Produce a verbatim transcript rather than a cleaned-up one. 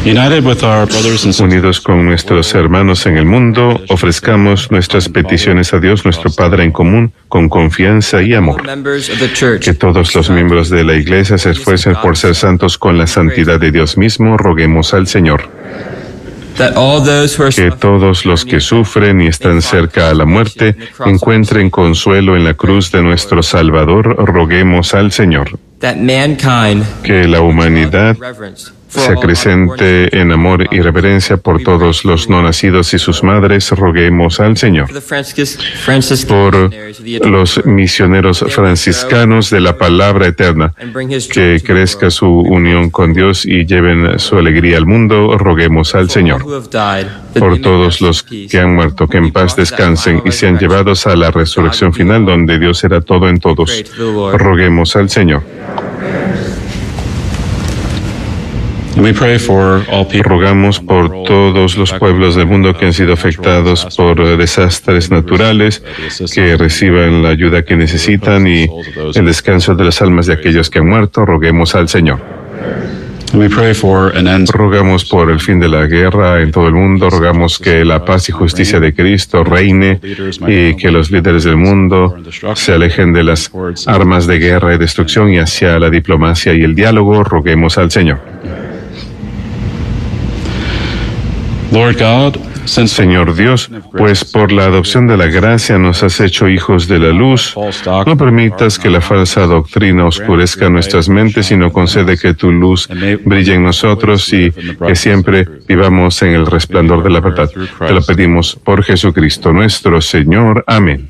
Unidos con nuestros hermanos en el mundo, ofrezcamos nuestras peticiones a Dios, nuestro Padre en común, con confianza y amor. Que todos los miembros de la Iglesia se esfuercen por ser santos con la santidad de Dios mismo. Roguemos al Señor. Que todos los que sufren y están cerca a la muerte encuentren consuelo en la cruz de nuestro Salvador. Roguemos al Señor. Que la humanidad se acrecente en amor y reverencia por todos los no nacidos y sus madres. Roguemos al Señor. Por los misioneros franciscanos de la palabra eterna, que crezca su unión con Dios y lleven su alegría al mundo. Roguemos al Señor. Por todos los que han muerto, que en paz descansen y sean llevados a la resurrección final, donde Dios será todo en todos. Roguemos al Señor. Rogamos por todos los pueblos del mundo que han sido afectados por desastres naturales, que reciban la ayuda que necesitan y el descanso de las almas de aquellos que han muerto. Roguemos al Señor. Rogamos por el fin de la guerra en todo el mundo. Rogamos que la paz y justicia de Cristo reine y que los líderes del mundo se alejen de las armas de guerra y destrucción y hacia la diplomacia y el diálogo. Roguemos al Señor. Señor Dios, pues por la adopción de la gracia nos has hecho hijos de la luz. No permitas que la falsa doctrina oscurezca nuestras mentes, sino concede que tu luz brille en nosotros y que siempre vivamos en el resplandor de la verdad. Te lo pedimos por Jesucristo nuestro Señor. Amén.